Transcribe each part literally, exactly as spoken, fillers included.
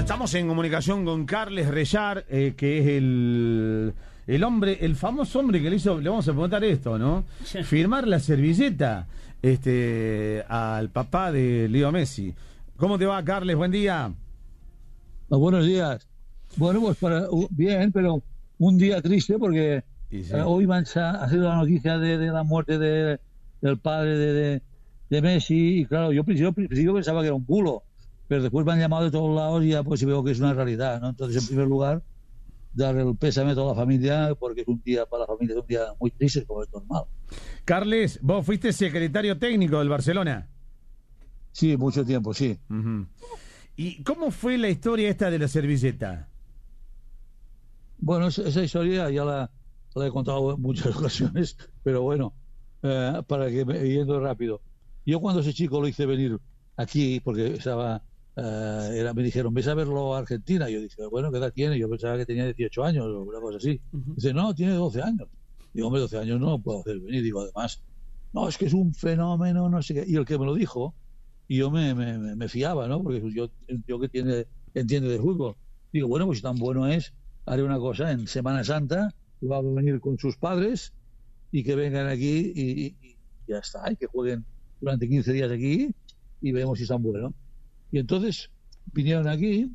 Estamos en comunicación con Carles Rejar, eh, que es el, el hombre, el famoso hombre que le hizo, le vamos a preguntar esto, ¿no? Sí. Firmar la servilleta este, al papá de Leo Messi. ¿Cómo te va, Carles? Buen día. Oh, buenos días. Bueno, pues para, uh, bien, pero un día triste porque sí. uh, hoy ha sido la noticia de, de la muerte de, del padre de, de, de Messi, y claro, yo al principio pensaba que era un bulo, pero después me han llamado de todos lados y ya pues veo que es una realidad, ¿no? Entonces, en primer lugar, dar el pésame a toda la familia, porque es un día para la familia, es un día muy triste, como es normal. Carles, vos fuiste secretario técnico del Barcelona. Sí, mucho tiempo, sí. Uh-huh. ¿Y cómo fue la historia esta de la servilleta? Bueno, esa historia ya la, la he contado en muchas ocasiones, pero bueno, eh, para que me yendo rápido. Yo cuando ese chico lo hice venir aquí, porque estaba, eh, era, me dijeron, ves a verlo a Argentina. Yo dije, bueno, ¿qué edad tiene? Yo pensaba que tenía dieciocho años o una cosa así. Uh-huh. Dice, no, tiene doce años. Digo, hombre, doce años no lo puedo hacer venir. Digo, además, no, es que es un fenómeno, no sé qué. Y el que me lo dijo, y yo me, me, me fiaba, ¿no? Porque yo, yo que tiene, entiende de fútbol. Digo, bueno, pues si tan bueno es, haré una cosa en Semana Santa, va a venir con sus padres y que vengan aquí y, y, y ya está, y que jueguen durante quince días aquí y veremos si están buenos. Y entonces vinieron aquí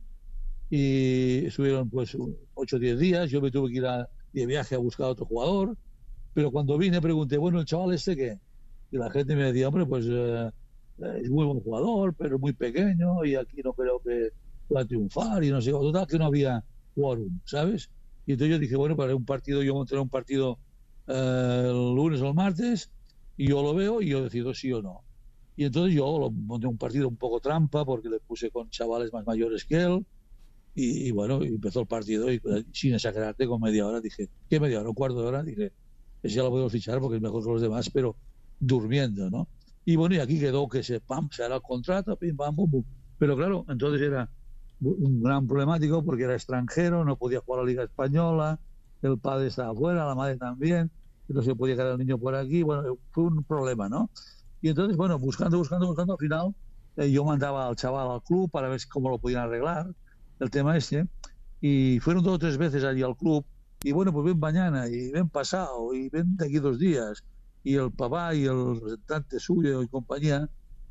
y estuvieron pues ocho o diez días. Yo me tuve que ir a, de viaje a buscar a otro jugador, pero cuando vine pregunté, bueno, ¿el chaval este qué? Y la gente me decía, hombre, pues eh, es muy buen jugador, pero muy pequeño y aquí no creo que pueda triunfar y no sé, total, que no había quórum, ¿sabes? Y entonces yo dije, bueno, para un partido, yo monté un partido eh, el lunes o el martes y yo lo veo y yo decido sí o no. Y entonces yo lo monté un partido un poco trampa porque le puse con chavales más mayores que él y, y bueno, empezó el partido y sin exagerarte con media hora dije, ¿qué media hora? Un cuarto de hora, dije, ese ya lo podemos fichar porque es mejor que los demás, pero durmiendo, ¿no? Y bueno, y aquí quedó que se, pam, se hará el contrato, pim, pam, pum, pum. Pero claro, entonces era un gran problemático porque era extranjero, no podía jugar a la Liga Española, el padre estaba fuera, la madre también, no se podía quedar el niño por aquí, bueno, fue un problema, ¿no? Y entonces, bueno, buscando, buscando, buscando, al final eh, yo mandaba al chaval al club para ver cómo lo podían arreglar, el tema este, y fueron dos o tres veces allí al club, y bueno, pues ven mañana, y ven pasado, y ven de aquí dos días, y el papá y el representante suyo y compañía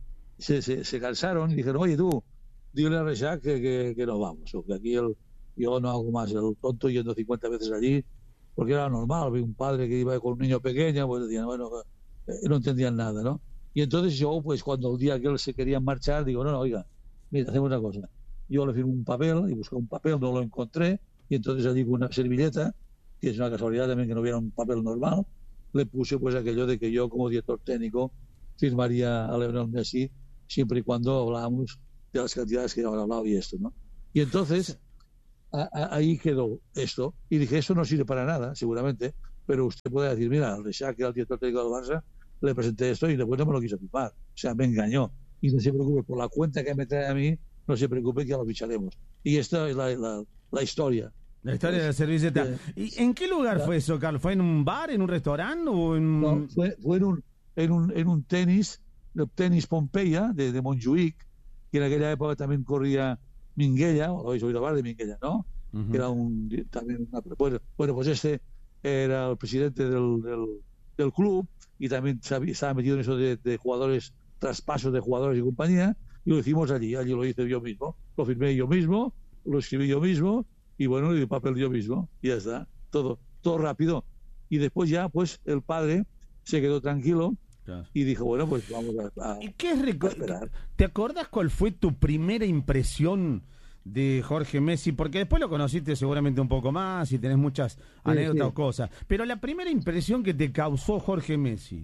se, se, se cansaron y dijeron, oye tú, dile a Rejar que, que, que nos vamos, o que aquí el, yo no hago más el tonto yendo cincuenta veces allí, porque era normal, vi un padre que iba con un niño pequeño, pues decían, bueno, eh, no entendían nada, ¿no? Y entonces yo, pues cuando el día que él se quería marchar, digo, no, no, oiga, mira, hacemos una cosa. Yo le firmo un papel, y busqué un papel, no lo encontré, y entonces allí con una servilleta, que es una casualidad también que no hubiera un papel normal, le puse pues aquello de que yo como director técnico firmaría a Lionel Messi siempre y cuando hablábamos de las cantidades que ahora hablado y esto, ¿no? Y entonces a, a, ahí quedó esto y dije, esto no sirve para nada seguramente, pero usted puede decir, mira, al Rejar, que era el director técnico del Barça, le presenté esto y después no me lo quiso firmar, o sea, me engañó. Y no se preocupe, por la cuenta que me trae a mí, no se preocupe que ya lo ficharemos. Y esta es la, la, la historia. La historia pues, de la servilleta. Eh, ¿Y en qué lugar la, fue eso, Carlos? ¿Fue en un bar, en un restaurante o en...? No, fue, fue en un en un, en un tenis, el tenis Pompeya de, de Montjuïc, que en aquella época también corría Minguella, lo habéis oído hablar de Minguella, ¿no? Uh-huh. Que era un también una, bueno, bueno, pues este era el presidente del, del, del club y también estaba metido en eso de, de jugadores, traspasos de jugadores y compañía, y lo hicimos allí, allí lo hice yo mismo, lo firmé yo mismo, lo escribí yo mismo, y bueno, y el papel yo mismo, y ya está, todo, todo rápido. Y después ya, pues, el padre se quedó tranquilo, claro, y dijo, bueno, pues vamos a, a, ¿Y qué es a esperar. ¿Te acordás cuál fue tu primera impresión de Jorge Messi? Porque después lo conociste seguramente un poco más y tenés muchas sí, anécdotas sí. o cosas, pero la primera impresión que te causó Jorge Messi.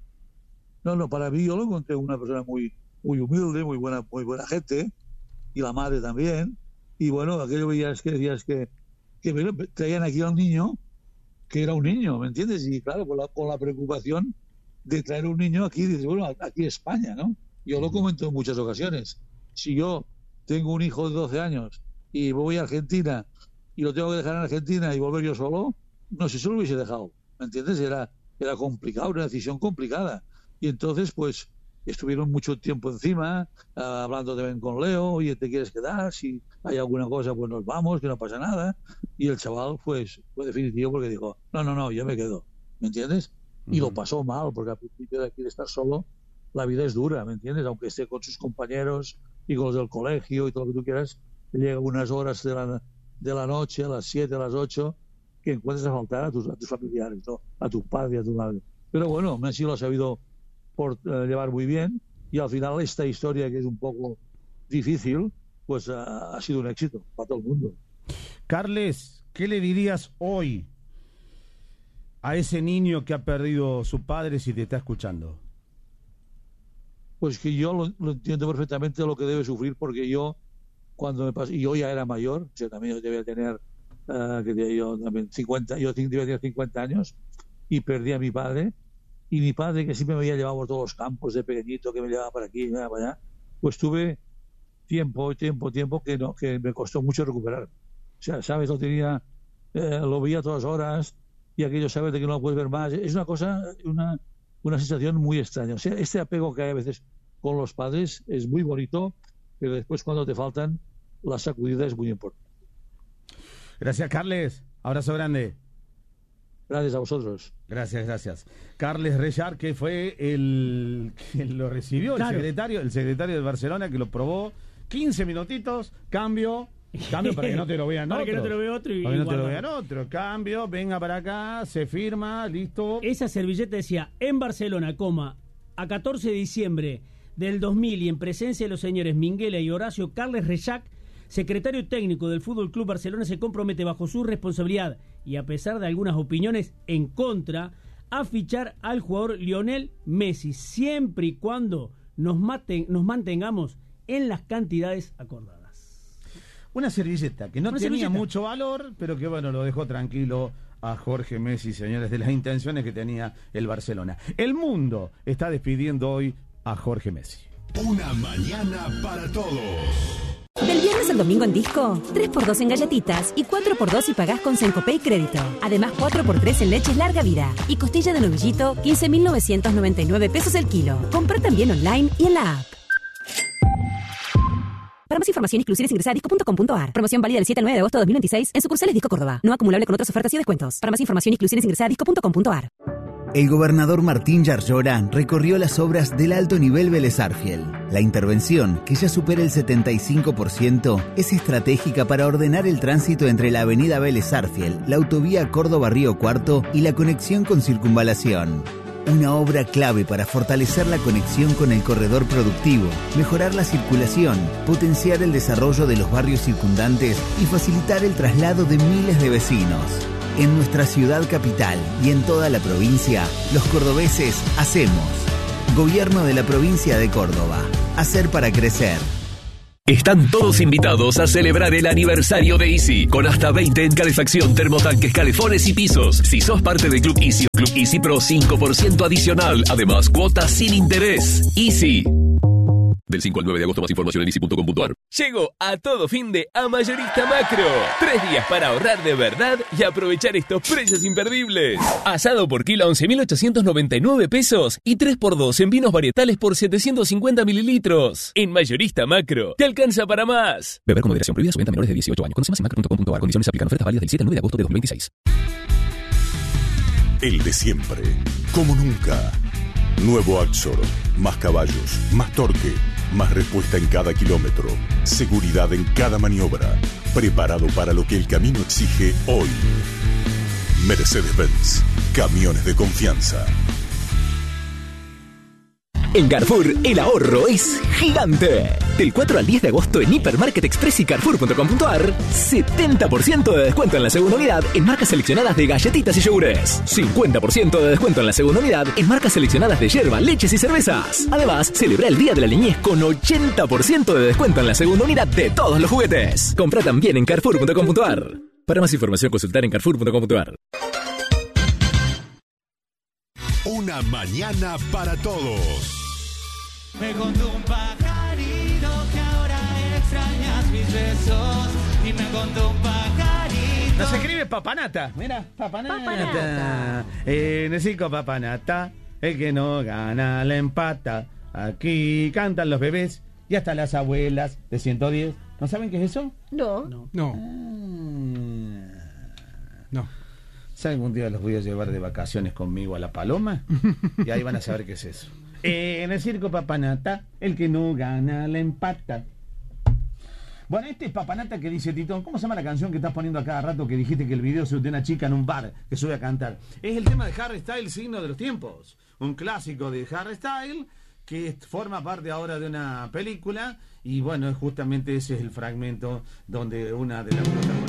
No, no, para mí yo lo encontré una persona muy, muy humilde, muy buena, muy buena gente, y la madre también. Y bueno, aquello veías que decías que, que traían aquí a un niño que era un niño, ¿me entiendes? Y claro, con la, con la preocupación de traer un niño aquí, dices, bueno, aquí España, ¿no? Yo lo comento en muchas ocasiones. Si yo tengo un hijo de doce años y voy a Argentina y lo tengo que dejar en Argentina y volver yo solo, no sé si lo hubiese dejado, ¿me entiendes? Era, era complicado, una decisión complicada. Y entonces, pues, estuvieron mucho tiempo encima, uh, hablando también con Leo, oye, ¿te quieres quedar? Si hay alguna cosa, pues nos vamos, que no pasa nada. Y el chaval fue, fue definitivo porque dijo, no, no, no, yo me quedo, ¿me entiendes? Uh-huh. Y lo pasó mal, porque al principio de aquí de estar solo, la vida es dura, ¿me entiendes? Aunque esté con sus compañeros y con los del colegio y todo lo que tú quieras, llega unas horas de la, de la noche, a las siete, a las ocho, que encuentras a faltar a tus, a tus familiares, ¿no? A tu padre y a tu madre. Pero bueno, Messi lo ha sabido por uh, llevar muy bien, y al final esta historia, que es un poco difícil, pues uh, ha sido un éxito para todo el mundo. Carles, ¿qué le dirías hoy a ese niño que ha perdido su padre si te está escuchando? Pues que yo lo, lo entiendo perfectamente lo que debe sufrir, porque yo, cuando me pasó, y yo ya era mayor, o sea, también yo debía tener, uh, que yo también cincuenta, yo debía tener cincuenta años, y perdí a mi padre, y mi padre, que siempre me había llevado por todos los campos de pequeñito, que me llevaba para aquí y para allá, pues tuve tiempo, tiempo, tiempo que no, que me costó mucho recuperar. O sea, sabes, lo tenía, eh, lo veía todas horas, y aquello sabes de que no lo puedes ver más. Es una cosa, una, una sensación muy extraña. O sea, este apego que hay a veces con los padres es muy bonito, pero después cuando te faltan, la sacudida es muy importante. Gracias, Carles. Abrazo grande. Gracias a vosotros. Gracias, gracias. Carles Rejar, que fue el que lo recibió, claro. el secretario, el secretario de Barcelona, que lo probó. quince minutitos, cambio, cambio para que no te lo vean para otro. Para que no te lo vean otro y Para que no te guarda. lo vean otro. Cambio, venga para acá, se firma, listo. Esa servilleta decía, en Barcelona, coma, a catorce de diciembre del dos mil y en presencia de los señores Minguela y Horacio, Carles Rejar, secretario técnico del Fútbol Club Barcelona, se compromete bajo su responsabilidad y a pesar de algunas opiniones en contra, a fichar al jugador Lionel Messi, siempre y cuando nos, maten, nos mantengamos en las cantidades acordadas. Una servilleta que no Una tenía servilleta. mucho valor, pero que bueno, lo dejó tranquilo a Jorge Messi, señores, de las intenciones que tenía el Barcelona. El mundo está despidiendo hoy a Jorge Messi. Una mañana para todos. Del viernes al domingo en Disco, tres por dos en galletitas y cuatro por dos si pagás con Sencopay Crédito. Además, cuatro por tres en leches larga vida. Y costilla de novillito, quince mil novecientos noventa y nueve pesos el kilo. Compra también online y en la app. Para más información, exclusiones ingresa a disco punto com punto a r. Promoción válida del siete al nueve de agosto de dos mil veintiséis en sucursales Disco Córdoba. No acumulable con otras ofertas y descuentos. Para más información, exclusiones ingresa a disco punto com punto a r. El gobernador Martín Yarlora recorrió las obras del alto nivel Vélez Arfiel. La intervención, que ya supera el setenta y cinco por ciento, es estratégica para ordenar el tránsito entre la avenida Vélez Arfiel, la autovía Córdoba-Río Cuarto y la conexión con Circunvalación. Una obra clave para fortalecer la conexión con el corredor productivo, mejorar la circulación, potenciar el desarrollo de los barrios circundantes y facilitar el traslado de miles de vecinos. En nuestra ciudad capital y en toda la provincia, los cordobeses hacemos. Gobierno de la provincia de Córdoba. Hacer para crecer. Están todos invitados a celebrar el aniversario de Easy, con hasta veinte en calefacción, termotanques, calefones y pisos. Si sos parte del Club Easy o Club Easy Pro, cinco por ciento adicional. Además, cuotas sin interés. Easy. Del cinco al nueve de agosto, más información en easy punto com punto a r. Llegó a todo fin de a Mayorista Macro. Tres días para ahorrar de verdad y aprovechar estos precios imperdibles. Asado por kilo a once mil ochocientos noventa y nueve pesos y tres por dos en vinos varietales por setecientos cincuenta mililitros. En Mayorista Macro, te alcanza para más. Beber con moderación, prohibida su venta a menores de dieciocho años. Conoce más en macro punto com punto a r. Condiciones aplican. Ofertas válidas del siete al nueve de agosto de dos mil veintiséis. El de siempre, como nunca. Nuevo Axor, más caballos, más torque, más respuesta en cada kilómetro, seguridad en cada maniobra, preparado para lo que el camino exige hoy. Mercedes-Benz, camiones de confianza. En Carrefour, el ahorro es gigante. Del cuatro al diez de agosto en Hipermarket Express y Carrefour punto com punto a r, setenta por ciento de descuento en la segunda unidad en marcas seleccionadas de galletitas y yogures. cincuenta por ciento de descuento en la segunda unidad en marcas seleccionadas de yerba, leches y cervezas. Además, celebra el Día de la Niñez con ochenta por ciento de descuento en la segunda unidad de todos los juguetes. Compra también en Carrefour punto com punto a r. Para más información, consultar en Carrefour punto com punto a r. Una mañana para todos. Me contó un pajarito que ahora extrañas mis besos. Y me contó un pajarito. Nos escribe Papanata. Mira, Papanata. Papanata. Eh, necesito Papanata. El que no gana la empata. Aquí cantan los bebés y hasta las abuelas de ciento diez. ¿No saben qué es eso? No. No. No. No. Si algún día los voy a llevar de vacaciones conmigo a La Paloma y ahí van a saber qué es eso. Eh, en el circo Papanata, el que no gana la empata. Bueno, este es Papanata que dice Titón. ¿Cómo se llama la canción que estás poniendo a cada rato que dijiste que el video es de una chica en un bar que sube a cantar? Es el tema de Harry Styles, Signo de los Tiempos. Un clásico de Harry Styles que forma parte ahora de una película y bueno, justamente ese es el fragmento donde una de las protagonistas